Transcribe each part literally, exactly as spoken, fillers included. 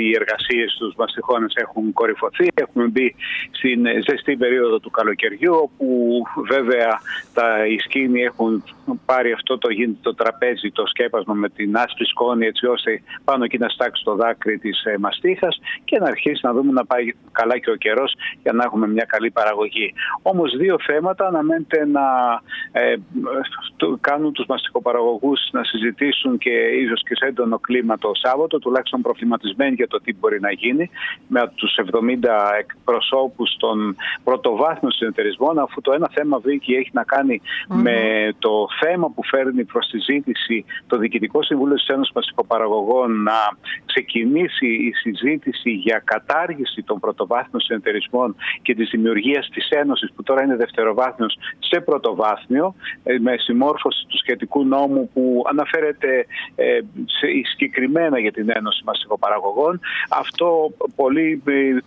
οι εργασίες τους μαστιχώνες έχουν κορυφωθεί. Έχουμε μπει στην ζεστή περίοδο του καλοκαιριού, όπου βέβαια τα, οι σκήνοι έχουν πάρει αυτό το, το τραπέζι, το σκέπασμα με την άσπρη σκόνη, έτσι ώστε πάνω εκεί να στάξει το δάκρυ της ε, μαστίχας και να αρχίσει να δούμε να πάει καλά και ο καιρός για να έχουμε μια καλή παραγωγή. Όμως δύο θέματα αναμένεται να ε, το, κάνουν τους μαστιχοπαραγωγούς να συζητήσουν και ίσως και σε έντονο κλίμα το Σάββατο, τουλάχιστον προβληματισμένοι για το τι μπορεί να γίνει με τους εβδομήντα εκπροσώπους των πρωτοβάθμιων συνεταιρισμών, αφού το ένα θέμα, Βίκη, έχει να κάνει mm-hmm. με το θέμα που φέρνει προς συζήτηση το Διοικητικό Συμβούλιο της Ένωσης Μαστιχοπαραγωγών να ξεκινήσει η συζήτηση για κατάργηση των πρωτοβάθμιων συνεταιρισμών και της δημιουργίας της Ένωσης, που τώρα είναι δευτεροβάθμιος, σε πρωτοβάθμιο, με συμμόρφωση του σχετικού νόμου που αναφέρεται ε, σε, συγκεκριμένα για την Ένωση Μαστιχοπαραγωγών. Αυτό πολύ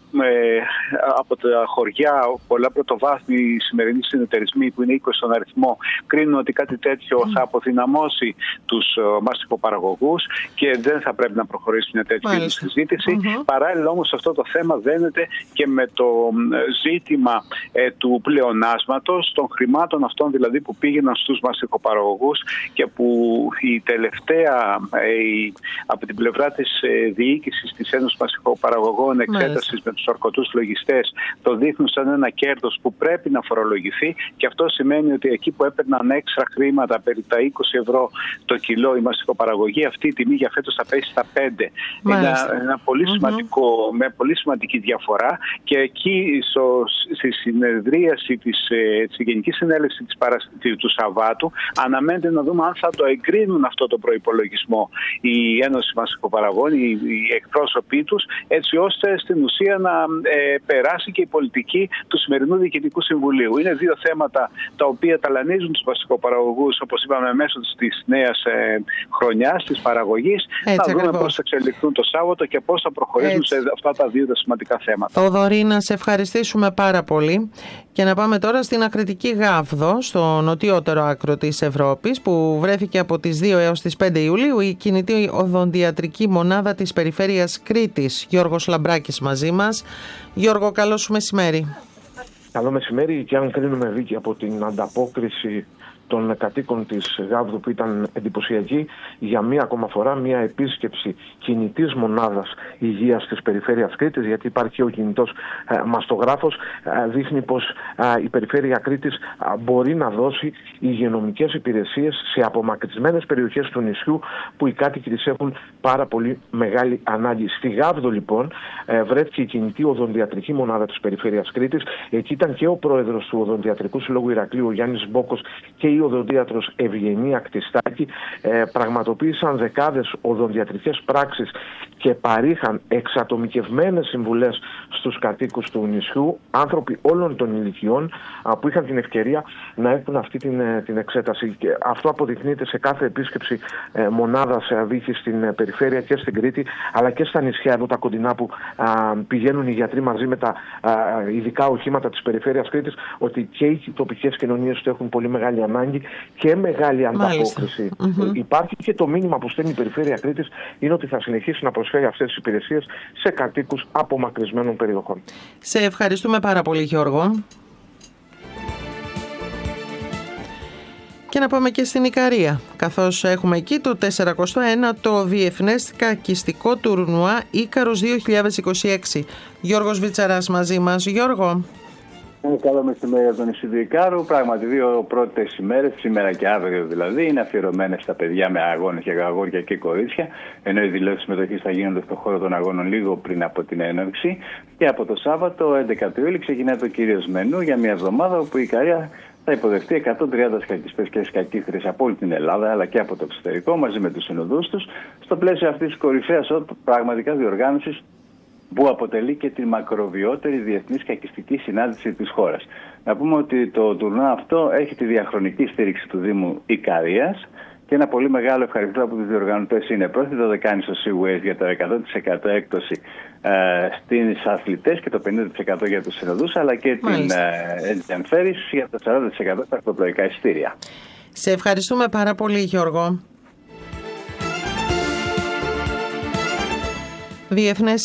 ε, από τα χωριά, πολλά πρωτοβάθμιοι σημερινοί συνεταιρισμοί που είναι είκοσι στον αριθμό, κρίνουν ότι κάτι τέτοιο mm. θα αποδυναμώσει τους uh, μαστιχοπαραγωγούς και δεν θα πρέπει να προχωρήσει μια τέτοια συζήτηση. Mm-hmm. Παράλληλα όμως αυτό το θέμα δένεται και με το ζήτημα ε, του πλεονάσματος, των χρημάτων αυτών δηλαδή που πήγαιναν στους μαστιχοπαραγωγούς και που η τελευταία ε, η, από την πλευρά της ε, διοίκησης της Ένωσης Μαστιχοπαραγωγών εξέτασης με τους ορκωτούς λογιστές το δείχνουν σαν ένα κέρδος που πρέπει να φορολογηθεί, και αυτό σημαίνει ότι εκεί που έπαιρναν έξτρα χρήματα περί τα είκοσι ευρώ το κιλό η μαστιχοπαραγωγή, αυτή η τιμή για φέτος θα πέσει στα πέντε. Είναι ένα, ένα πολύ σημαντικό, mm-hmm. με πολύ σημαντική διαφορά, και εκεί στο, στη συνεδρίαση της, της Γενικής Συνέλευσης της Παρασ... του Σαββάτου αναμένεται να δούμε αν θα το εγκρίνουν αυτό το προϋπολογισμό η Ένωση Μαστιχοπαραγωγών, οι, οι εκπρόσωποι τους, έτσι ώστε στην ουσία να ε, περάσει και η πολιτική του σημερινού Διοικητικού Συμβουλίου. Είναι δύο θέματα τα οποία ταλανίζουν τους μαστιχοπαραγωγούς, όπως είπαμε, μέσω της νέας ε, χρονιάς, της παραγωγής. Έτσι, να δούμε πώς θα εξελιχθούν το Σάββατο και πώς θα προχωρήσουν έτσι. σε αυτά τα δύο τα σημαντικά θέματα. Θοδωρή, να σε ευχαριστήσουμε πάρα πολύ και να πάμε τώρα στην Ακριτική Γάβδο, στο νοτιότερο άκρο της Ευρώπης, που βρέθηκε από τις δύο έως τις πέντε Ιουλίου η κινητή οδοντιατρική μονάδα της περιφέρειας Κρήτης. Γιώργος Λαμπράκης μαζί μας. Γιώργο, καλό σου μεσημέρι. Καλό μεσημέρι, και αν κρίνουμε, Βίκη, από την ανταπόκριση των κατοίκων της Γάβδου που ήταν εντυπωσιακή, για μία ακόμα φορά μία επίσκεψη κινητής μονάδας υγείας της περιφέρειας Κρήτης, γιατί υπάρχει ο κινητός ε, μαστογράφος, ε, δείχνει πως ε, η περιφέρεια Κρήτης ε, μπορεί να δώσει υγειονομικές υπηρεσίες σε απομακρυσμένες περιοχές του νησιού που οι κάτοικοι της έχουν πάρα πολύ μεγάλη ανάγκη. Στη Γάβδο λοιπόν ε, βρέθηκε η κινητή οδοντιατρική μονάδα της περιφέρειας Κρήτης. Εκεί ήταν και ο πρόεδρος του Οδοντιατρικού Συλλόγου Ηρακλείου, ο Γιάννης Μπόκος, και η οδοντίατρος Ευγενία Κτιστάκη. ε, πραγματοποίησαν δεκάδες οδοντιατρικές πράξεις και παρήχαν εξατομικευμένες συμβουλές στους κατοίκους του νησιού, άνθρωποι όλων των ηλικιών α, που είχαν την ευκαιρία να έχουν αυτή την, την εξέταση. Και αυτό αποδεικνύεται σε κάθε επίσκεψη ε, μονάδας ε, Βίκη στην ε, περιφέρεια και στην Κρήτη, αλλά και στα νησιά εδώ τα κοντινά που α, πηγαίνουν οι γιατροί μαζί με τα α, ειδικά οχήματα της περιφέρειας Κρήτης, ότι και οι τοπικές κοινωνίες του έχουν πολύ μεγάλη ανάγκη και μεγάλη ανταπόκριση. Mm-hmm. Υπάρχει και το μήνυμα που στέλνει η περιφέρεια Κρήτης, είναι ότι θα συνεχίσει να προσφέρει αυτές τις υπηρεσίες σε κατοίκους απομακρυσμένων περιοχών. Σε ευχαριστούμε πάρα πολύ, Γιώργο. Και να πάμε και στην Ικαρία, καθώς έχουμε εκεί το τετρακοστό ένατο Διεθνές Κακιστικό Τουρνουά Ίκαρος δύο χιλιάδες είκοσι έξι. Γιώργος Βιτσαράς μαζί μας. Γιώργο. Καλό μεσημέρι από τον νησί του Ικάρου. Πράγματι, δύο πρώτες ημέρες, σήμερα και αύριο δηλαδή, είναι αφιερωμένες στα παιδιά με αγώνες για αγόρια και κορίτσια. Ενώ οι δηλώσεις συμμετοχής θα γίνονται στον χώρο των αγώνων λίγο πριν από την έναρξη. Και από το Σάββατο, έντεκα του Ιούλη, ξεκινάει το κυρίως μενού για μια εβδομάδα όπου η Ικαρία θα υποδεχτεί εκατόν τριάντα σκακιστές και σκακίστρες από όλη την Ελλάδα αλλά και από το εξωτερικό, μαζί με τους συνοδούς τους, στο πλαίσιο αυτής της κορυφαίας πραγματικά διοργάνωσης που αποτελεί και τη μακροβιότερη διεθνή σκακιστική συνάντηση της χώρας. Να πούμε ότι το τουρνουά αυτό έχει τη διαχρονική στήριξη του Δήμου Ικαρίας και ένα πολύ μεγάλο ευχαριστώ από τους διοργανωτές είναι πρώτη το δεκάνη στο Seaways για το εκατό τοις εκατό έκπτωση ε, στις αθλητές και το πενήντα τοις εκατό για τους συνοδούς, αλλά και Μάλιστα. την Aegean Ferries για το σαράντα τοις εκατό στα αυτοπλοϊκά εισιτήρια. Σε ευχαριστούμε πάρα πολύ, Γιώργο. Διεθνές